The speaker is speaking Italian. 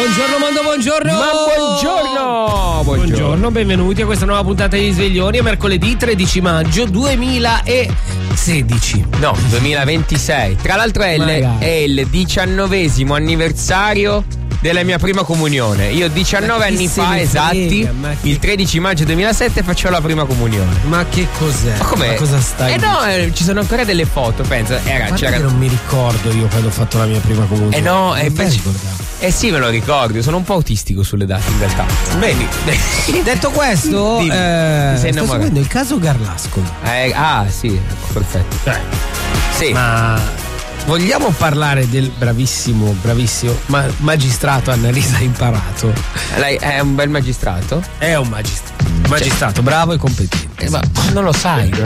Buongiorno mondo, buongiorno. Ma buongiorno. Buongiorno, benvenuti a questa nuova puntata di Sveglioni. È mercoledì 13 maggio 2016. No, 2026. Tra l'altro è il 19° anniversario della mia prima comunione. Io 19 anni fa esatti, il 13 maggio 2007 faccio la prima comunione. Ma che cos'è? Ma com'è? Ma cosa stai? Ci sono ancora delle foto, penso. C'era. Non mi ricordo io quando ho fatto la mia prima comunione. Sì, me lo ricordo, sono un po' autistico sulle date in realtà. Bene. Detto questo, sei sto seguendo il caso Garlasco. Sì, perfetto. Sì. Ma vogliamo parlare del bravissimo magistrato Annalisa Imparato? Lei è un bel magistrato? È un magistrato bravo e competente. Ma non lo sai.